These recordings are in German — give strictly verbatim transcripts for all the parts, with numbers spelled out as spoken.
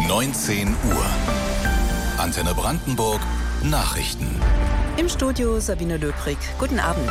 neunzehn Uhr. Antenne Brandenburg Nachrichten. Im Studio Sabine Löbrig. Guten Abend.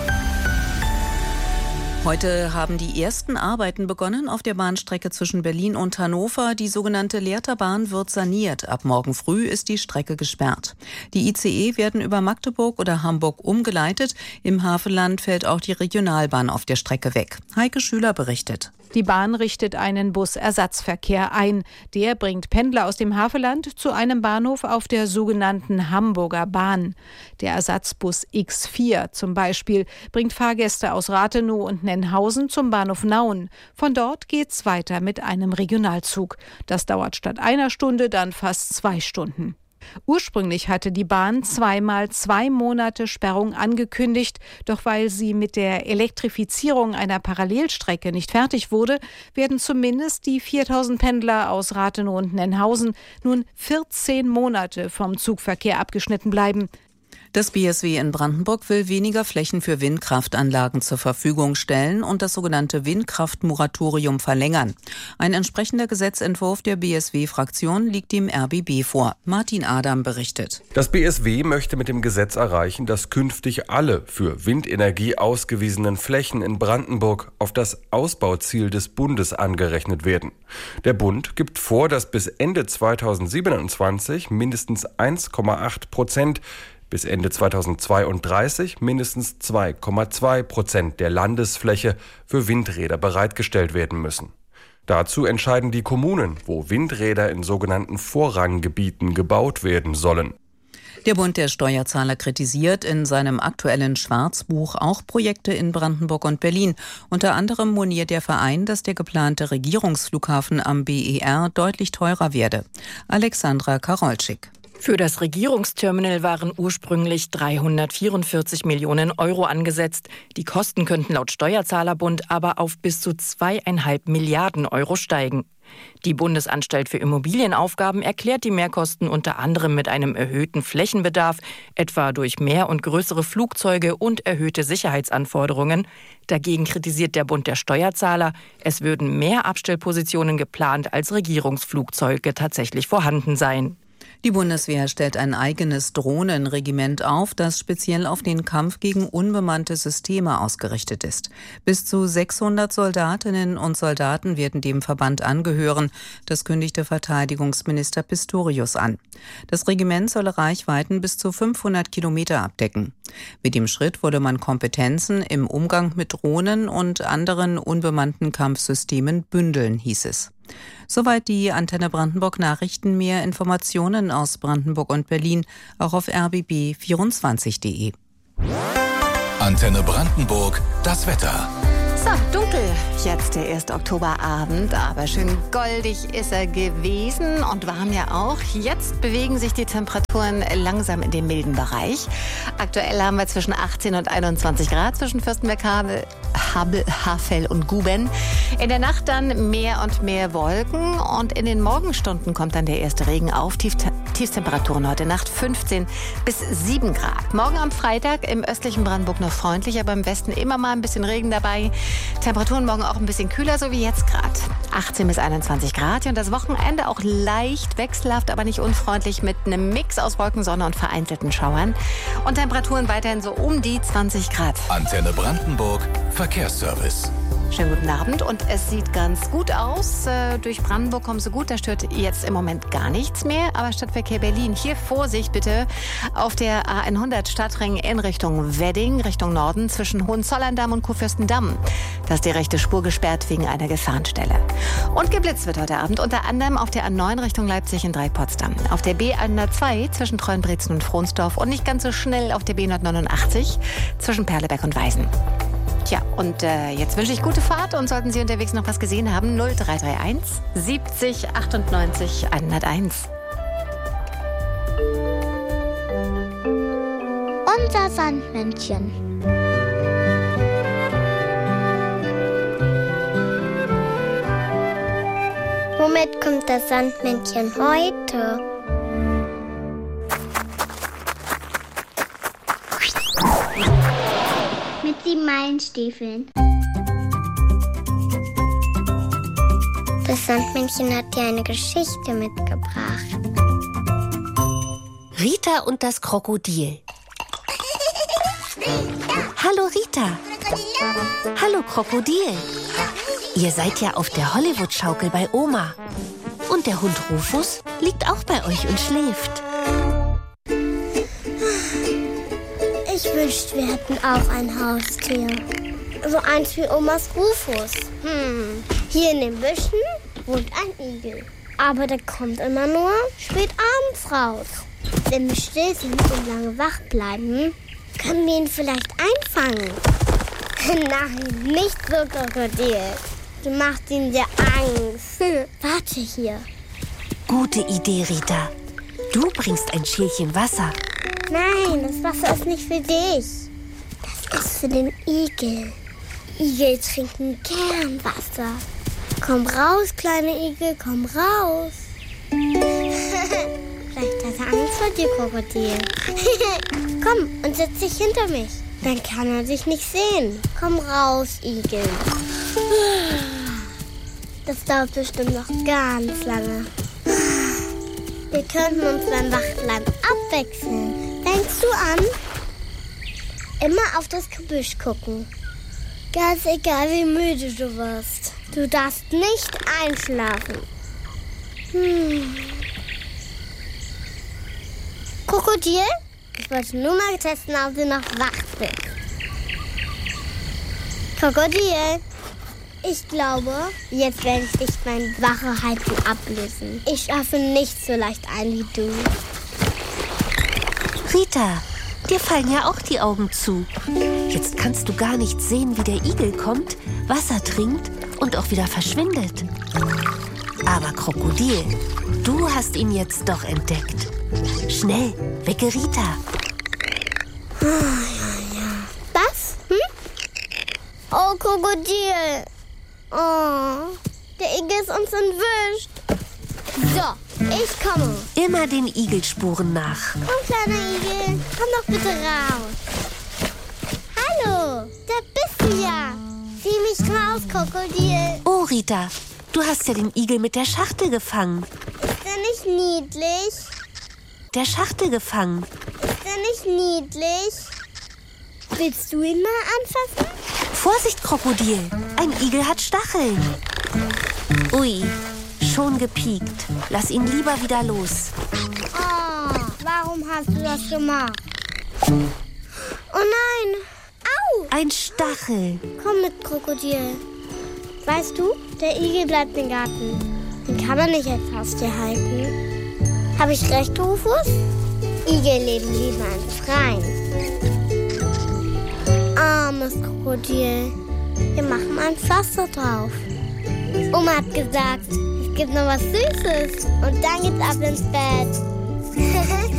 Heute haben die ersten Arbeiten begonnen auf der Bahnstrecke zwischen Berlin und Hannover. Die sogenannte Lehrterbahn wird saniert. Ab morgen früh ist die Strecke gesperrt. Die I C E werden über Magdeburg oder Hamburg umgeleitet. Im Havelland fällt auch die Regionalbahn auf der Strecke weg. Heike Schüler berichtet. Die Bahn richtet einen Busersatzverkehr ein. Der bringt Pendler aus dem Havelland zu einem Bahnhof auf der sogenannten Hamburger Bahn. Der Ersatzbus X vier zum Beispiel bringt Fahrgäste aus Rathenow und Nennhausen zum Bahnhof Nauen. Von dort geht's weiter mit einem Regionalzug. Das dauert statt einer Stunde dann fast zwei Stunden. Ursprünglich hatte die Bahn zweimal zwei Monate Sperrung angekündigt, doch weil sie mit der Elektrifizierung einer Parallelstrecke nicht fertig wurde, werden zumindest die viertausend Pendler aus Rathenow und Nennhausen nun vierzehn Monate vom Zugverkehr abgeschnitten bleiben. Das B S W in Brandenburg will weniger Flächen für Windkraftanlagen zur Verfügung stellen und das sogenannte Windkraftmoratorium verlängern. Ein entsprechender Gesetzentwurf der B S W-Fraktion liegt dem R B B vor. Martin Adam berichtet. Das B S W möchte mit dem Gesetz erreichen, dass künftig alle für Windenergie ausgewiesenen Flächen in Brandenburg auf das Ausbauziel des Bundes angerechnet werden. Der Bund gibt vor, dass bis Ende zweitausendsiebenundzwanzig mindestens eins Komma acht Prozent, bis Ende zweitausendzweiunddreißig mindestens zwei Komma zwei Prozent der Landesfläche für Windräder bereitgestellt werden müssen. Dazu entscheiden die Kommunen, wo Windräder in sogenannten Vorranggebieten gebaut werden sollen. Der Bund der Steuerzahler kritisiert in seinem aktuellen Schwarzbuch auch Projekte in Brandenburg und Berlin. Unter anderem moniert der Verein, dass der geplante Regierungsflughafen am B E R deutlich teurer werde. Alexandra Karolczyk. Für das Regierungsterminal waren ursprünglich dreihundertvierundvierzig Millionen Euro angesetzt. Die Kosten könnten laut Steuerzahlerbund aber auf bis zu zweieinhalb Milliarden Euro steigen. Die Bundesanstalt für Immobilienaufgaben erklärt die Mehrkosten unter anderem mit einem erhöhten Flächenbedarf, etwa durch mehr und größere Flugzeuge und erhöhte Sicherheitsanforderungen. Dagegen kritisiert der Bund der Steuerzahler, es würden mehr Abstellpositionen geplant, als Regierungsflugzeuge tatsächlich vorhanden seien. Die Bundeswehr stellt ein eigenes Drohnenregiment auf, das speziell auf den Kampf gegen unbemannte Systeme ausgerichtet ist. Bis zu sechshundert Soldatinnen und Soldaten werden dem Verband angehören. Das kündigte Verteidigungsminister Pistorius an. Das Regiment solle Reichweiten bis zu fünfhundert Kilometer abdecken. Mit dem Schritt wolle man Kompetenzen im Umgang mit Drohnen und anderen unbemannten Kampfsystemen bündeln, hieß es. Soweit die Antenne Brandenburg Nachrichten. Mehr Informationen aus Brandenburg und Berlin auch auf r b b vierundzwanzig punkt de. Antenne Brandenburg, das Wetter. So, dunkel jetzt der erste Oktoberabend, aber schön goldig ist er gewesen und warm ja auch. Jetzt bewegen sich die Temperaturen langsam in den milden Bereich. Aktuell haben wir zwischen achtzehn und einundzwanzig Grad zwischen Fürstenberg, Havel, Hafell und Guben. In der Nacht dann mehr und mehr Wolken und in den Morgenstunden kommt dann der erste Regen auf. Tief, Tiefstemperaturen heute Nacht fünfzehn bis sieben Grad. Morgen am Freitag im östlichen Brandenburg noch freundlich, aber im Westen immer mal ein bisschen Regen dabei. Temperaturen morgen auch ein bisschen kühler, so wie jetzt gerade. achtzehn bis einundzwanzig Grad. Und das Wochenende auch leicht wechselhaft, aber nicht unfreundlich mit einem Mix aus Wolken, Sonne und vereinzelten Schauern. Und Temperaturen weiterhin so um die zwanzig Grad. Antenne Brandenburg, Verkehrsservice. Schönen guten Abend und es sieht ganz gut aus. Äh, durch Brandenburg kommen Sie gut, da stört jetzt im Moment gar nichts mehr. Aber Stadtverkehr Berlin, hier Vorsicht bitte auf der A hundert Stadtring in Richtung Wedding, Richtung Norden zwischen Hohenzollern-Damm und Kurfürstendamm. Da ist die rechte Spur gesperrt wegen einer Gefahrenstelle. Und geblitzt wird heute Abend unter anderem auf der A neun Richtung Leipzig in Dreipotsdam. Auf der B hundertzwei zwischen Treuenbrietzen und Fronsdorf und nicht ganz so schnell auf der B hundertneunundachtzig zwischen Perleberg und Weisen. Tja, und äh, jetzt wünsche ich gute Fahrt und sollten Sie unterwegs noch was gesehen haben, null drei drei eins siebzig achtundneunzig hunderteins. Unser Sandmännchen. Womit kommt das Sandmännchen heute? Mit sieben Meilenstiefeln. Das Das Sandmännchen hat dir eine Geschichte mitgebracht. Rita und das Krokodil. Hallo Rita. Hallo Krokodil. Ihr seid ja auf der Hollywood-Schaukel bei Oma. Und der Hund Rufus liegt auch bei euch und schläft. Ich wünschte, wir hätten auch ein Haustier. So eins wie Omas Rufus. Hm. Hier in den Büschen wohnt ein Igel. Aber der kommt immer nur spät abends raus. Wenn wir still sind und lange wach bleiben, können wir ihn vielleicht einfangen. Nein, nicht so, Krokodil. Du machst ihm sehr Angst. Hm. Warte hier. Gute Idee, Rita. Du bringst ein Schälchen Wasser. Nein, das Wasser ist nicht für dich. Das ist für den Igel. Igel trinken gern Wasser. Komm raus, kleiner Igel, komm raus. Vielleicht hat er Angst vor dir, Krokodil. Komm und setz dich hinter mich. Dann kann er dich nicht sehen. Komm raus, Igel. Das dauert bestimmt noch ganz lange. Wir könnten uns beim Wachbleiben abwechseln. Denkst du an? Immer auf das Gebüsch gucken. Ganz egal, wie müde du wirst. Du darfst nicht einschlafen. Hm. Krokodil? Ich wollte nur mal testen, ob du noch wach bist. Krokodil? Ich glaube, jetzt werde ich dich mein Wachehalten ablösen. Ich schlafe nicht so leicht ein wie du. Rita, dir fallen ja auch die Augen zu. Jetzt kannst du gar nicht sehen, wie der Igel kommt, Wasser trinkt und auch wieder verschwindet. Aber Krokodil, du hast ihn jetzt doch entdeckt. Schnell, wecke Rita. Oh, ja, ja. Was? Hm? Oh, Krokodil. Oh, der Igel ist uns entwischt. So, ich komme. Immer den Igelspuren nach. Komm, kleiner Igel, komm doch bitte raus. Hallo, da bist du ja. Zieh mich raus, Krokodil. Oh, Rita, du hast ja den Igel mit der Schachtel gefangen. Ist der nicht niedlich? Der Schachtel gefangen. Ist der nicht niedlich? Willst du ihn mal anfassen? Vorsicht, Krokodil. Ein Igel hat Stacheln. Ui, schon gepiekt. Lass ihn lieber wieder los. Oh, warum hast du das gemacht? Oh nein. Au! Ein Stachel. Komm mit, Krokodil. Weißt du, der Igel bleibt im Garten. Den kann man nicht als Haustier halten. Habe ich recht, Rufus? Igel leben lieber im Freien. Armes Krokodil. Wir machen mal ein Pflaster drauf. Oma hat gesagt, es gibt noch was Süßes. Und dann geht's ab ins Bett.